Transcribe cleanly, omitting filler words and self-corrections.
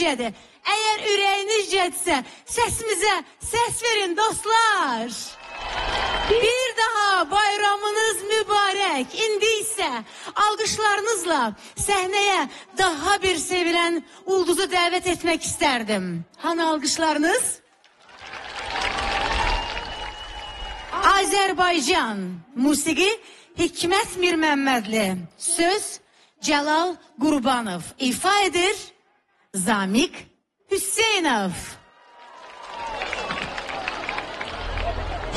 gecədir. Əgər ürəyiniz gecsə, səsimizə səs verin dostlar. Bir daha bayramınız mübarək. İndi isə alqışlarınızla səhnəyə daha bir sevilən ulduzu dəvət etmək istərdim. Hanı alqışlarınız? Azərbaycan musiqi Hikmət Mirməmmədli, söz Cəlal Qurbanov, ifa edir Zamiq Hüseynov.